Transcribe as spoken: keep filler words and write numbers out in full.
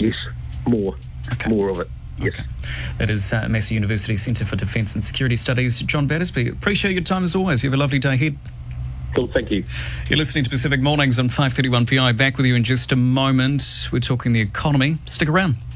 yes, more, okay. more of it. Yes. Okay. That is uh, Massey University Centre for Defence and Security Studies. John Battersby, appreciate your time as always. You have a lovely day ahead. Cool, thank you. You're listening to Pacific Mornings on five thirty-one P I. Back with you in just a moment. We're talking the economy. Stick around.